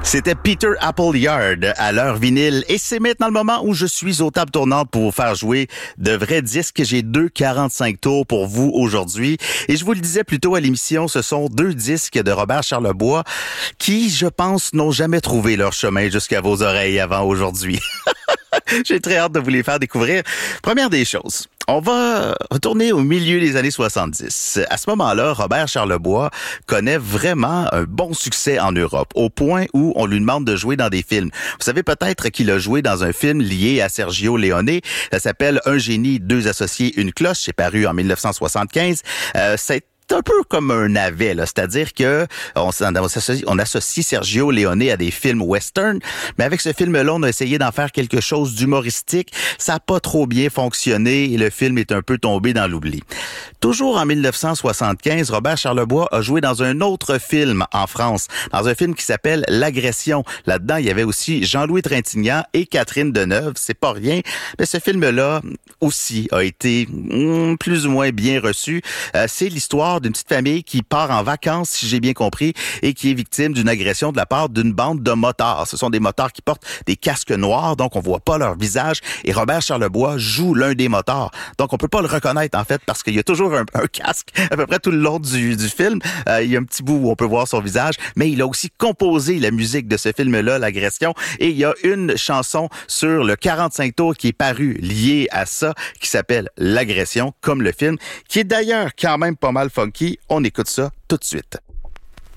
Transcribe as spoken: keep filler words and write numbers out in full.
C'était Peter Appleyard à l'heure vinyle et c'est maintenant le moment où je suis aux tables tournantes pour vous faire jouer de vrais disques. J'ai deux quarante-cinq tours pour vous aujourd'hui et je vous le disais plus tôt à l'émission, ce sont deux disques de Robert Charlebois qui, je pense, n'ont jamais trouvé leur chemin jusqu'à vos oreilles avant aujourd'hui. J'ai très hâte de vous les faire découvrir. Première des choses, on va retourner au milieu des années soixante-dix. À ce moment-là, Robert Charlebois connaît vraiment un bon succès en Europe, au point où on lui demande de jouer dans des films. Vous savez peut-être qu'il a joué dans un film lié à Sergio Leone. Ça s'appelle Un génie, deux associés, une cloche. C'est paru en dix-neuf cent soixante-quinze. Euh, c'est C'est un peu comme un navet, là. C'est-à-dire que on, on, associe, on associe Sergio Leone à des films western, mais avec ce film-là, on a essayé d'en faire quelque chose d'humoristique. Ça n'a pas trop bien fonctionné et le film est un peu tombé dans l'oubli. Toujours en dix-neuf cent soixante-quinze, Robert Charlebois a joué dans un autre film en France, dans un film qui s'appelle L'Agression. Là-dedans, il y avait aussi Jean-Louis Trintignant et Catherine Deneuve. C'est pas rien, mais ce film-là aussi a été mm, plus ou moins bien reçu. Euh, c'est l'histoire d'une petite famille qui part en vacances, si j'ai bien compris, et qui est victime d'une agression de la part d'une bande de motards. Ce sont des motards qui portent des casques noirs, donc on voit pas leur visage, et Robert Charlebois joue l'un des motards. Donc on peut pas le reconnaître, en fait, parce qu'il y a toujours un, un casque à peu près tout le long du, du film. Euh, il y a un petit bout où on peut voir son visage, mais il a aussi composé la musique de ce film-là, L'Agression, et il y a une chanson sur le quarante-cinq tours qui est parue liée à ça, qui s'appelle L'Agression, comme le film, qui est d'ailleurs quand même pas mal funky. On écoute ça tout de suite.